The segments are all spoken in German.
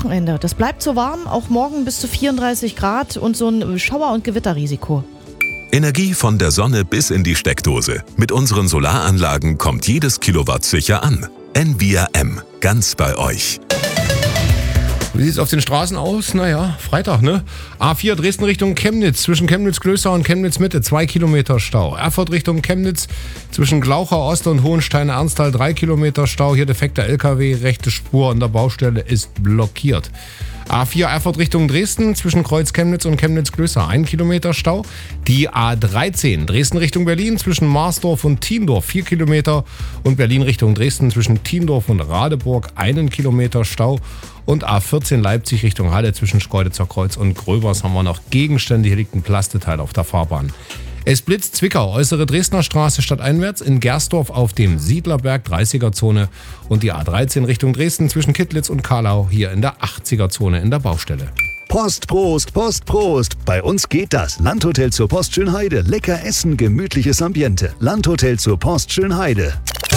Wochenende. Das bleibt so warm, auch morgen bis zu 34 Grad und so ein Schauer- und Gewitterrisiko. Energie von der Sonne bis in die Steckdose. Mit unseren Solaranlagen kommt jedes Kilowatt sicher an. Envia M. Ganz bei euch. Wie sieht es auf den Straßen aus? Naja, Freitag, ne? A4 Dresden Richtung Chemnitz, zwischen Chemnitz-Klöster und Chemnitz-Mitte, 2 Kilometer Stau. Erfurt Richtung Chemnitz, zwischen Glauchau Ost und Hohenstein-Ernsthal, 3 Kilometer Stau. Hier defekter LKW, rechte Spur an der Baustelle ist blockiert. A4 Erfurt Richtung Dresden, zwischen Kreuz Chemnitz und Chemnitz-Klöster, 1 Kilometer Stau. Die A13 Dresden Richtung Berlin, zwischen Marsdorf und Thiendorf, 4 Kilometer. Und Berlin Richtung Dresden, zwischen Thiendorf und Radeburg, 1 Kilometer Stau. Und A14 Leipzig Richtung Halle, zwischen Schkeuditzer Kreuz und Gröbers haben wir noch Gegenstände. Hier liegt ein Plasteteil auf der Fahrbahn. Es blitzt Zwickau, äußere Dresdner Straße stadteinwärts, in Gersdorf auf dem Siedlerberg, 30er-Zone. Und die A13 Richtung Dresden zwischen Kittlitz und Kahlau, hier in der 80er-Zone in der Baustelle. Post, Prost, Post, Prost. Bei uns geht das. Landhotel zur Post Schönheide. Lecker essen, gemütliches Ambiente. Landhotel zur Post Schönheide.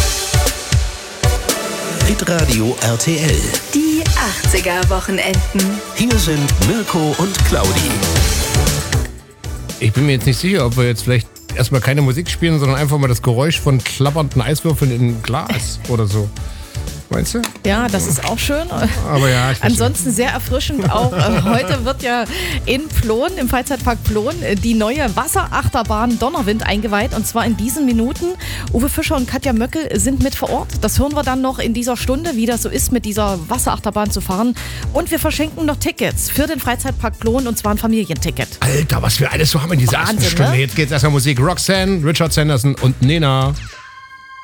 Hitradio RTL. Die 80er-Wochenenden. Hier sind Mirko und Claudi. Ich bin mir jetzt nicht sicher, ob wir jetzt vielleicht erstmal keine Musik spielen, sondern einfach mal das Geräusch von klappernden Eiswürfeln in Glas oder so. Meinst du? Ja, das ist auch schön. Aber ja, ansonsten sehr erfrischend auch. Heute wird ja in Ploen, im Freizeitpark Ploen, die neue Wasserachterbahn Donnerwind eingeweiht. Und zwar in diesen Minuten. Uwe Fischer und Katja Möckel sind mit vor Ort. Das hören wir dann noch in dieser Stunde, wie das so ist, mit dieser Wasserachterbahn zu fahren. Und wir verschenken noch Tickets für den Freizeitpark Ploen, und zwar ein Familienticket. Alter, was wir alles so haben in dieser ersten Stunde. Ne? Jetzt geht's erstmal Musik. Roxanne, Richard Sanderson und Nena.